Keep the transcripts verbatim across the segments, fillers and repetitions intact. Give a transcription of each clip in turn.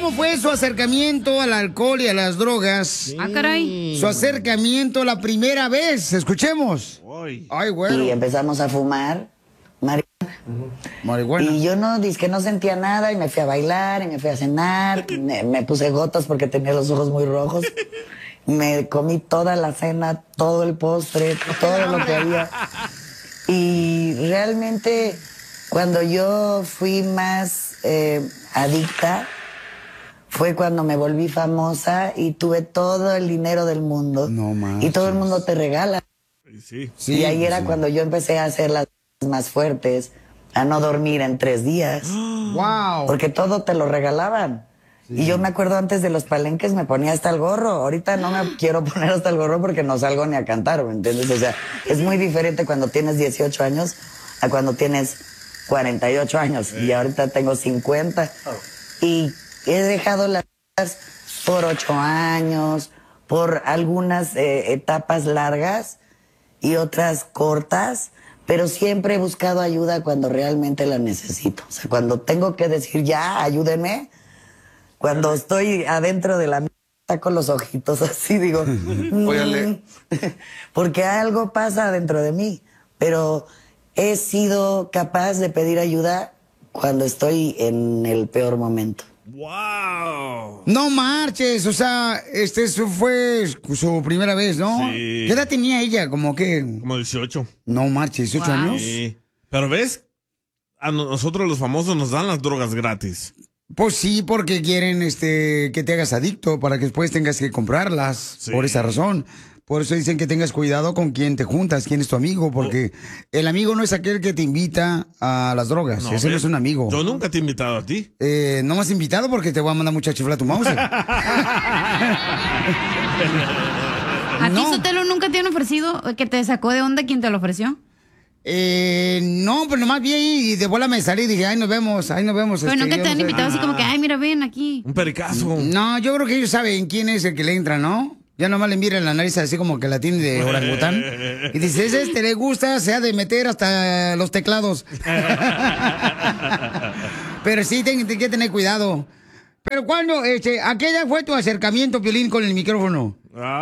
¿cómo fue su acercamiento al alcohol y a las drogas? Sí. Ah, caray. Su acercamiento la primera vez. Escuchemos. Ay, Ay, bueno. Y empezamos a fumar marihuana. Marihuana. Y yo no, dizque no sentía nada y me fui a bailar y me fui a cenar. Me, me puse gotas porque tenía los ojos muy rojos. Me comí toda la cena, todo el postre, todo lo que había. Y realmente cuando yo fui más eh, adicta fue cuando me volví famosa y tuve todo el dinero del mundo. No manches. Y todo el mundo te regala. sí. Sí, y ahí era sí. cuando yo empecé a hacer las más fuertes, a no dormir en tres días. Wow. Porque todo te lo regalaban. Sí. Y yo me acuerdo antes de los palenques me ponía hasta el gorro. Ahorita no me quiero poner hasta el gorro porque no salgo ni a cantar, ¿me entiendes? O sea, es muy diferente cuando tienes dieciocho años a cuando tienes cuarenta y ocho años. Y ahorita tengo cincuenta. Y he dejado las por ocho años, por algunas eh, etapas largas y otras cortas, pero siempre he buscado ayuda cuando realmente la necesito. O sea, cuando tengo que decir ya, ayúdenme, cuando estoy adentro de la mierda con los ojitos así, digo, mm, porque algo pasa dentro de mí, pero he sido capaz de pedir ayuda cuando estoy en el peor momento. ¡Wow! No marches, o sea, este eso fue su primera vez, ¿no? Sí. ¿Qué edad tenía ella? ¿Como que? Como dieciocho. No marches, ¿dieciocho Wow. años? Sí. Pero ves, a nosotros los famosos nos dan las drogas gratis. Pues sí, porque quieren este que te hagas adicto para que después tengas que comprarlas, Sí. por esa razón. Por eso dicen que tengas cuidado con quién te juntas, quién es tu amigo, porque oh. el amigo no es aquel que te invita a las drogas, no, ese no es un amigo. Yo nunca te he invitado a ti. Eh, no me has invitado porque te voy a mandar mucha chifla a tu mouse. ¿A ti, No. Sotelo, nunca te han ofrecido que te sacó de onda quien te lo ofreció? Eh, no, pero nomás vi ahí y de bola me salí y dije, ay, nos vemos, ay, nos vemos. Pero este, nunca te han sé. invitado así como que, ay, mira, ven aquí. Un pericazo. No, yo creo que ellos saben quién es el que le entra, ¿no? Ya nomás le miran la nariz así como que la tiene de orangután. Y dice, ese este le gusta, se ha de meter hasta los teclados. Pero sí, tienen que tener cuidado. Pero cuando, este, ¿a qué edad fue tu acercamiento, Piolín, con el micrófono?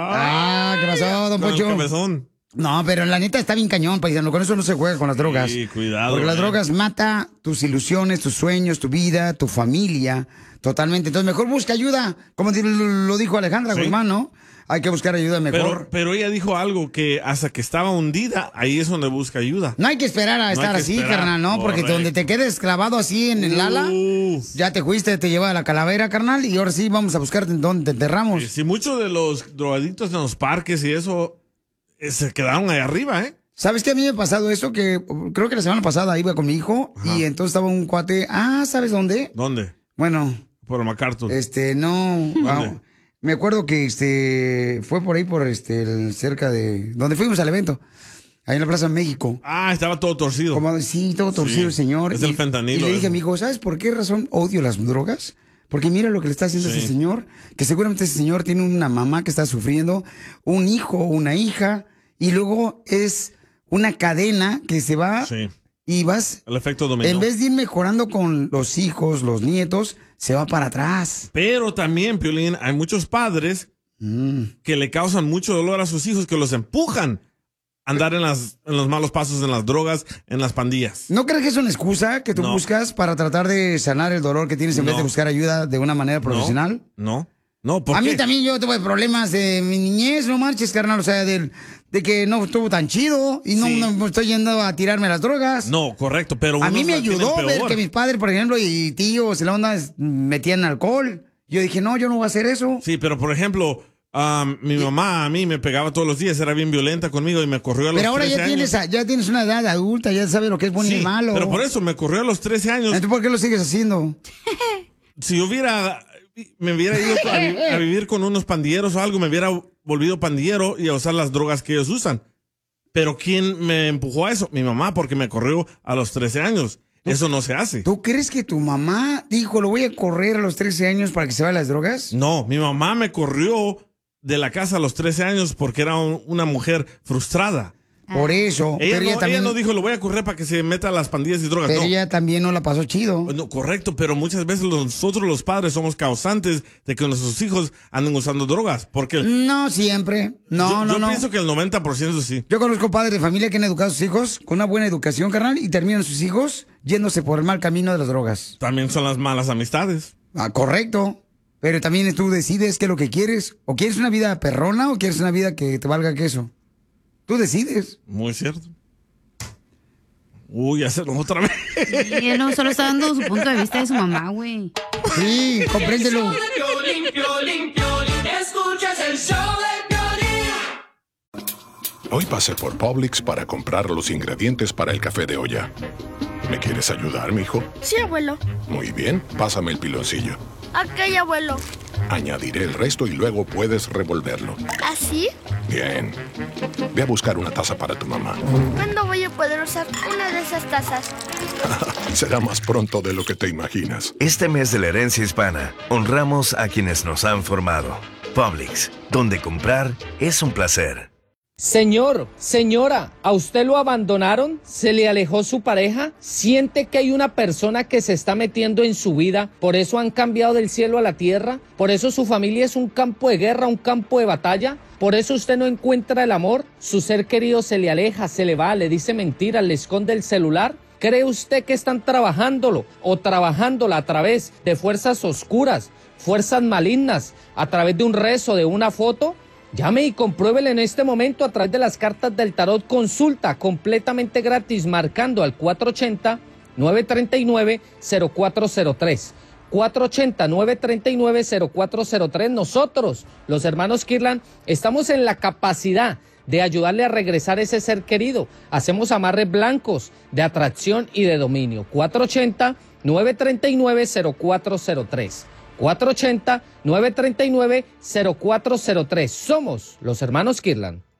Ah, Ah, ¿qué pasó, don con el Poncho? cabezón. No, pero la neta está bien cañón, paisano. Con eso no se juega con las drogas. Sí, cuidado. Porque las eh. drogas mata tus ilusiones, tus sueños, tu vida, tu familia. Totalmente. Entonces, mejor busca ayuda. Como lo didijo Alejandra Sí. Guzmán, ¿no? Hay que buscar ayuda mejor. Pero, pero ella dijo algo que hasta que estaba hundida, ahí es donde busca ayuda. No hay que esperar a No estar hay que así, esperar. carnal, ¿no? Porque Correcto. donde te quedes clavado así en el ala, Uh. ya te fuiste, te lleva a la calavera, carnal. Y ahora sí vamos a buscarte en donde te enterramos. Si muchos de los drogadictos en los parques y eso eh, se quedaron ahí arriba, ¿eh? ¿Sabes qué? A mí me ha pasado eso, que creo que la semana pasada iba con mi hijo. Ajá. Y entonces estaba un cuate. Ah, ¿sabes dónde? ¿Dónde? Bueno, Por MacArthur. este, no. ah, me acuerdo que este fue por ahí, por este, el- cerca de donde fuimos al evento, ahí en la Plaza México. Ah, estaba todo torcido. Como, sí, todo torcido Sí, el señor. es y, el fentanilo, Y le dije eso. a mi hijo, ¿sabes por qué razón odio las drogas? Porque mira lo que le está haciendo a Sí. ese señor, que seguramente ese señor tiene una mamá que está sufriendo, un hijo, una hija, y luego es una cadena que se va Sí. y vas, El efecto dominó. en vez de ir mejorando con los hijos, los nietos, se va para atrás. Pero también, Piolín, hay muchos padres Mm. que le causan mucho dolor a sus hijos, que los empujan a andar en, las, en los malos pasos, en las drogas, en las pandillas. ¿No crees que es una excusa que tú No. buscas para tratar de sanar el dolor que tienes en vez No. de buscar ayuda de una manera profesional? No, no, ¿por A qué? mí también yo tuve problemas de mi niñez, no marches, carnal, o sea, del- de que no estuvo tan chido y no, Sí. no me estoy yendo a tirarme las drogas. No, correcto, pero A mí unos me la tienen ayudó ver peor. que mis padres, por ejemplo, y tíos y la onda es- metían alcohol. Yo dije, no, yo no voy a hacer eso. Sí, pero por ejemplo, um, mi mamá a mí me pegaba todos los días, era bien violenta conmigo y me corrió a los Pero ahora trece ya años. tienes, a- ya tienes una edad adulta, ya sabes lo que es bueno Sí, y malo. pero por eso me corrió a los trece años. Entonces, ¿por qué lo sigues haciendo? Si yo hubiera, me hubiera ido a, vi- a vivir con unos pandilleros o algo, me hubiera volvido pandillero y a usar las drogas que ellos usan. Pero ¿quién me empujó a eso? Mi mamá, porque me corrió a los trece años. Eso no se hace. ¿Tú crees que tu mamá dijo, lo voy a correr a los trece años para que se vayan las drogas? No, mi mamá me corrió de la casa a los trece años porque era un- una mujer frustrada. Por eso. Ella, pero no, ella también, ella no dijo, lo voy a correr para que se meta a las pandillas y drogas. pero No. ella también no la pasó chido. No, correcto, pero muchas veces nosotros los padres somos causantes de que nuestros hijos anden usando drogas. Porque No siempre. No, yo, no, yo no. pienso que el noventa por ciento sí. Yo conozco padres de familia que han educado a sus hijos con una buena educación, carnal, y terminan sus hijos yéndose por el mal camino de las drogas. También son las malas amistades. Ah, correcto. Pero también tú decides qué es lo que quieres. ¿O quieres una vida perrona o quieres una vida que te valga queso? Tú decides. Muy cierto. Uy, hacerlo otra vez. Y él no solo está dando su punto de vista de su mamá, güey. Sí, compréndelo. Piolín, Piolín, Piolín, escuchas el show de Piolín. Hoy pasé por Publix para comprar los ingredientes para el café de olla. ¿Me quieres ayudar, mijo? Sí, abuelo. Muy bien, pásame el piloncillo. Ok, abuelo. Añadiré el resto y luego puedes revolverlo. ¿Así? Bien. Ve a buscar una taza para tu mamá. ¿Cuándo voy a poder usar una de esas tazas? Será más pronto de lo que te imaginas. Este mes de la herencia hispana, honramos a quienes nos han formado. Publix, donde comprar es un placer. Señor, señora, ¿a usted lo abandonaron? ¿Se le alejó su pareja? ¿Siente que hay una persona que se está metiendo en su vida? ¿Por eso han cambiado del cielo a la tierra? ¿Por eso su familia es un campo de guerra, un campo de batalla? ¿Por eso usted no encuentra el amor? ¿Su ser querido se le aleja, se le va, le dice mentiras, le esconde el celular? ¿Cree usted que están trabajándolo o trabajándola a través de fuerzas oscuras, fuerzas malignas, a través de un rezo, de una foto? Llame y compruébele en este momento a través de las cartas del tarot. Consulta completamente gratis marcando al cuatro ocho cero, nueve tres nueve, cero cuatro cero tres. cuatro ocho cero, nueve tres nueve, cero cuatro cero tres. Nosotros, los hermanos Kirlan, estamos en la capacidad de ayudarle a regresar ese ser querido. Hacemos amarres blancos de atracción y de dominio. cuatro ocho cero, nueve tres nueve, cero cuatro cero tres. cuatro ocho cero, nueve tres nueve, cero cuatro cero tres. Somos los hermanos Kirlan.